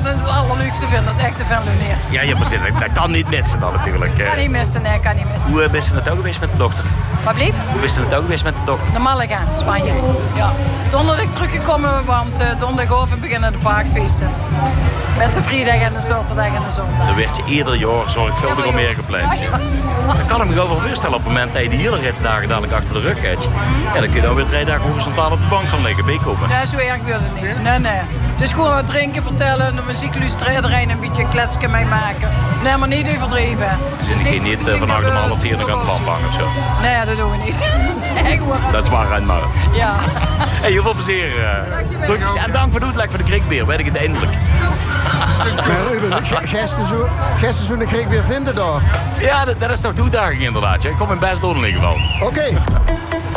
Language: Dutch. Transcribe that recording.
dat is het allerleukste vinden. Dat is echt de Venlo-neer. Ja, precies. Dat kan niet missen dan natuurlijk. Kan niet missen, nee, kan niet missen. Hoe ben je het ook geweest met de dochter? Wat bleef? Hoe is het ook geweest met de dochter? Naar Malaga, Spanje. Ja. Donderdag teruggekomen, want donderdagoven beginnen de parkfeesten. Met de vrijdag en de zaterdag en de zondag. Dan werd je ieder jaar zorgvuldig om meer gepland. Dan kan ik me gewoon voorstellen op het moment dat je die hele ritsdagen dadelijk achter de rug hebt. Ja, dan kun je dan weer 3 dagen horizontaal op de bank gaan liggen, bijkomen. Nee, zo erg wil het niet. Nee. Het is gewoon wat drinken, vertellen, de muziek luisteren, er een beetje kletsken mee maken. Nee, maar niet overdreven. Dus je niet vannacht om 3:30 nog aan de wand hangen of zo? Nee, dat doen we niet. Dat is waar, maar. Ja. Hey, heel veel plezier. Groetjes en dank voor het uitleg voor de kriekbeer, weet ik het eindelijk. Maar Ruben, gisteren zo'n kriekbeer vinden daar. Ja, dat is toch de uitdaging inderdaad. Ik kom mijn best doen in ieder geval. Oké.